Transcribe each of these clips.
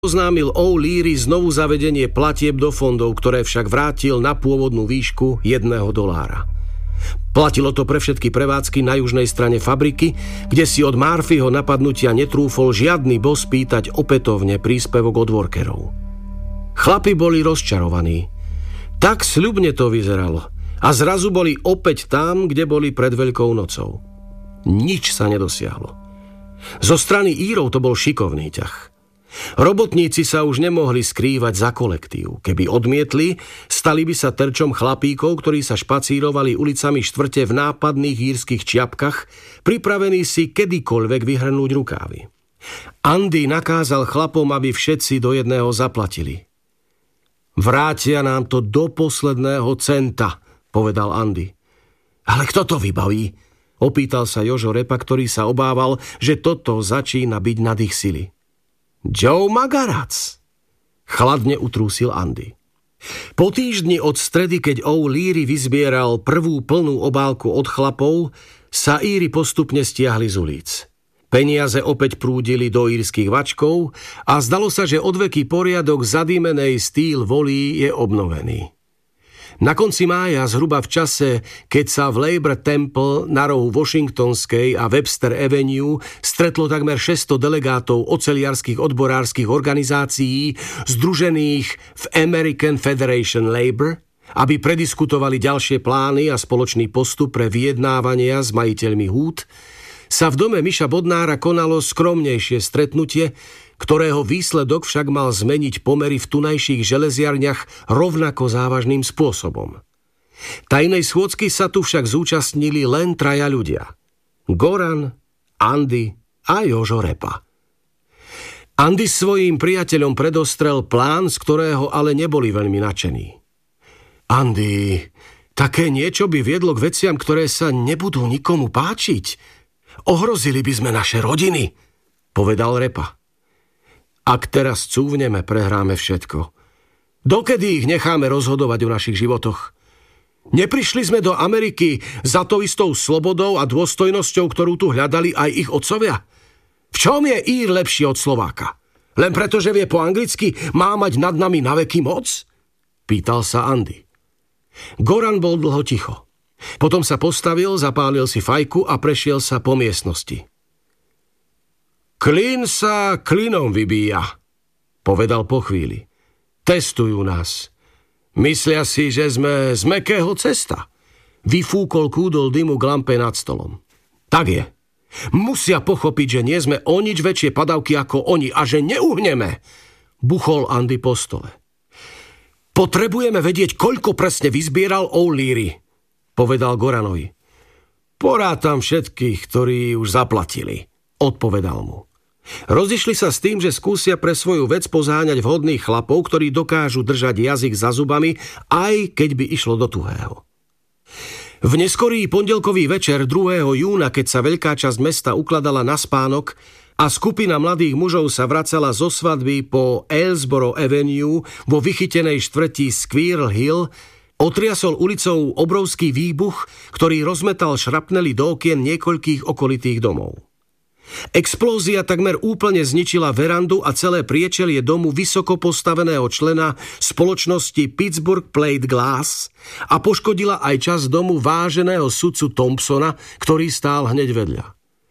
oznámil O'Leary znovu zavedenie platieb do fondov, ktoré však vrátil na pôvodnú výšku $1. Platilo to pre všetky prevádzky na južnej strane fabriky, kde si od Murphyho napadnutia netrúfol žiadny boss pýtať opätovne príspevok od workerov. Chlapi boli rozčarovaní. Tak sľubne to vyzeralo. A zrazu boli opäť tam, kde boli pred Veľkou nocou. Nič sa nedosiahlo. Zo strany Írov to bol šikovný ťah. Robotníci sa už nemohli skrývať za kolektív. Keby odmietli, stali by sa terčom chlapíkov, ktorí sa špacírovali ulicami štvrte v nápadných írskych čiapkach, pripravení si kedykoľvek vyhrnúť rukávy. Andy nakázal chlapom, aby všetci do jedného zaplatili. Vrátia nám to do posledného centa, povedal Andy. Ale kto to vybaví? Opýtal sa Jožo Repa, ktorý sa obával, že toto začína byť nad ich sily. Joe Magarac, chladne utrúsil Andy. Po týždni od stredy, keď O'Leary vyzbieral prvú plnú obálku od chlapov, sa Íri postupne stiahli z ulic. Peniaze opäť prúdili do írskych vačkov a zdalo sa, že odveký poriadok zadýmenej Steel Valley je obnovený. Na konci mája, zhruba v čase, keď sa v Labor Temple na rohu Washingtonskej a Webster Avenue stretlo takmer 600 delegátov oceliarských odborárskych organizácií združených v American Federation Labor, aby prediskutovali ďalšie plány a spoločný postup pre vyjednávania s majiteľmi húd, sa v dome Miša Bodnára konalo skromnejšie stretnutie, ktorého výsledok však mal zmeniť pomery v tunajších železiarniach rovnako závažným spôsobom. Tajnej schôdzky sa tu však zúčastnili len 3 ľudia. Goran, Andy a Jožo Repa. Andy svojím priateľom predostrel plán, z ktorého ale neboli veľmi nadšení. Andy, také niečo by viedlo k veciam, ktoré sa nebudú nikomu páčiť. Ohrozili by sme naše rodiny, povedal Repa. Ak teraz cúvneme, prehráme všetko. Dokedy ich necháme rozhodovať o našich životoch? Neprišli sme do Ameriky za tou istou slobodou a dôstojnosťou, ktorú tu hľadali aj ich otcovia? V čom je Ír lepší od Slováka? Len preto, že vie po anglicky, má mať nad nami naveky moc? Pýtal sa Andy. Goran bol dlho ticho. Potom sa postavil, zapálil si fajku a prešiel sa po miestnosti. Klin sa klinom vybíja, povedal po chvíli. Testujú nás. Myslia si, že sme z mäkkého cesta. Vyfúkol kúdol dymu k lampe nad stolom. Tak je. Musia pochopiť, že nie sme o nič väčšie padavky ako oni a že neuhneme, buchol Andy po stole. Potrebujeme vedieť, koľko presne vyzbieral O'Leary, povedal Goranovi. Porátam všetkých, ktorí už zaplatili, odpovedal mu. Rozišli sa s tým, že skúsia pre svoju vec pozáňať vhodných chlapov, ktorí dokážu držať jazyk za zubami, aj keď by išlo do tuhého. V neskorý pondelkový večer 2. júna, keď sa veľká časť mesta ukladala na spánok a skupina mladých mužov sa vracala zo svadby po Aylesboro Avenue vo vychytenej štvrti Squirrel Hill, otriasol ulicou obrovský výbuch, ktorý rozmetal šrapnely do okien niekoľkých okolitých domov. Explózia takmer úplne zničila verandu a celé priečelie domu vysoko postaveného člena spoločnosti Pittsburgh Plate Glass a poškodila aj časť domu váženého sudcu Thompsona, ktorý stál hneď vedľa.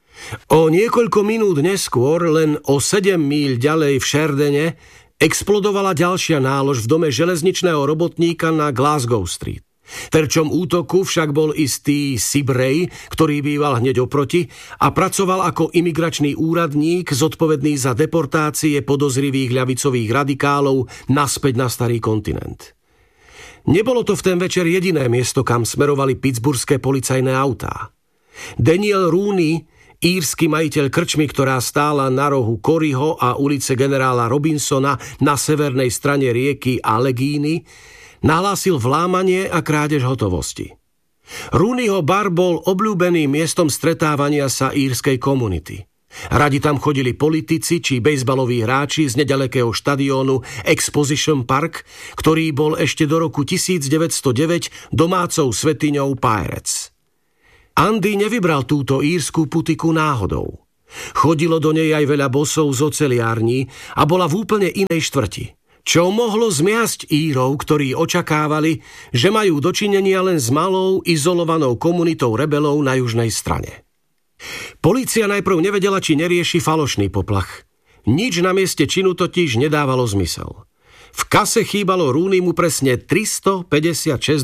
O niekoľko minút neskôr, len o 7 míľ ďalej v Sherdene, explodovala ďalšia nálož v dome železničného robotníka na Glasgow Street. Terčom útoku však bol istý Sibray, ktorý býval hneď oproti a pracoval ako imigračný úradník zodpovedný za deportácie podozrivých ľavicových radikálov naspäť na starý kontinent. Nebolo to v ten večer jediné miesto, kam smerovali pittsburghské policajné autá. Daniel Rooney, írsky majiteľ krčmy, ktorá stála na rohu Corryho a ulice generála Robinsona na severnej strane rieky Allegheny, nahlásil vlámanie a krádež hotovosti. Rooneyho bar bol obľúbeným miestom stretávania sa írskej komunity. Radi tam chodili politici či bejzbaloví hráči z nedalekého štadiónu Exposition Park, ktorý bol ešte do roku 1909 domácou svetiňou Pirates. Andy nevybral túto írskú putiku náhodou. Chodilo do nej aj veľa bosov z oceliární a bola v úplne inej štvrti, čo mohlo zmiasť Írov, ktorí očakávali, že majú dočinenia len s malou, izolovanou komunitou rebelov na južnej strane. Polícia najprv nevedela, či nerieši falošný poplach. Nič na mieste činu totiž nedávalo zmysel. V kase chýbalo Rooneymu presne $356.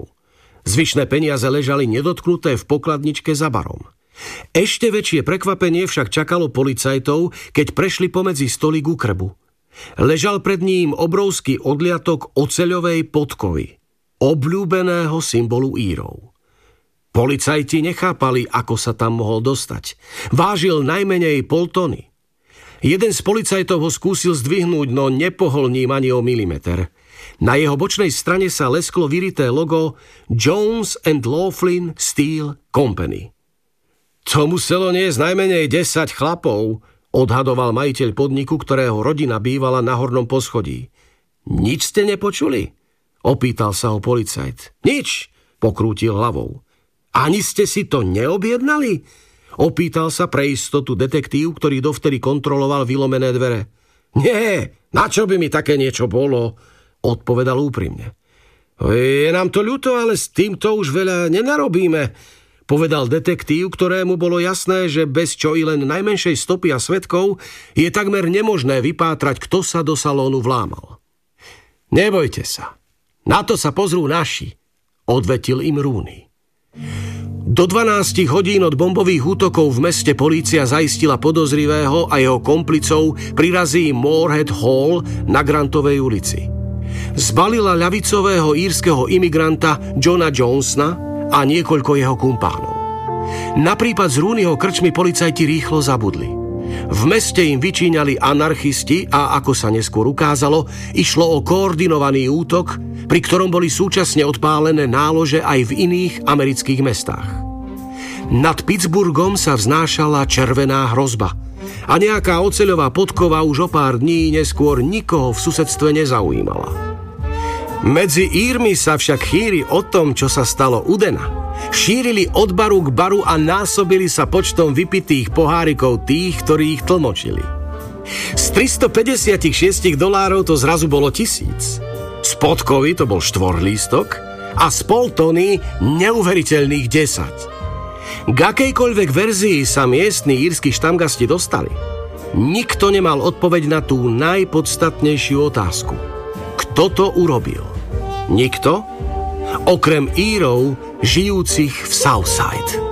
Zvyšné peniaze ležali nedotknuté v pokladničke za barom. Ešte väčšie prekvapenie však čakalo policajtov, keď prešli pomedzi stolík u krbu. Ležal pred ním obrovský odliatok oceľovej podkovy, obľúbeného symbolu Írov. Policajti nechápali, ako sa tam mohol dostať. Vážil najmenej 0,5 tony. Jeden z policajtov ho skúsil zdvihnúť, no nepohol ním ani o milimeter. Na jeho bočnej strane sa lesklo vyrité logo Jones and Laughlin Steel Company. To muselo niesť najmenej 10 chlapov, odhadoval majiteľ podniku, ktorého rodina bývala na hornom poschodí. Nič ste nepočuli? Opýtal sa ho policajt. Nič, pokrútil hlavou. Ani ste si to neobjednali? Opýtal sa pre istotu detektív, ktorý dovtedy kontroloval vylomené dvere. Nie, na čo by mi také niečo bolo? Odpovedal úprimne. Je nám to ľúto, ale s týmto už veľa nenarobíme, povedal detektív, ktorému bolo jasné, že bez čo i len najmenšej stopy a svedkov je takmer nemožné vypátrať, kto sa do salónu vlámal. Nebojte sa, na to sa pozrú naši, odvetil im Rooney. Do 12 hodín od bombových útokov v meste polícia zaistila podozrivého a jeho komplicov pri razii Moorhead Hall na Grantovej ulici. Zbalila ľavicového írskeho imigranta Johna Jonesona a niekoľko jeho kumpánov. Na prípad z Rooneyho krčmy policajti rýchlo zabudli. V meste im vyčíňali anarchisti a, ako sa neskôr ukázalo, išlo o koordinovaný útok, pri ktorom boli súčasne odpálené nálože aj v iných amerických mestách. Nad Pittsburghom sa vznášala červená hrozba a nejaká oceľová podkova už o pár dní neskôr nikoho v susedstve nezaujímala. Medzi Írmi sa však chýri o tom, čo sa stalo u Dena. Šírili od baru k baru a násobili sa počtom vypitých pohárikov tých, ktorí ich tlmočili. Z $356 to zrazu bolo 1000. Z podkovy to bol štvorlístok a z 0,5 tony neuveriteľných 10. K akejkoľvek verzii sa miestni írsky štamgasti dostali. Nikto nemal odpoveď na tú najpodstatnejšiu otázku. Kto to urobil? Nikto? Okrem Írov žijúcich v Southside.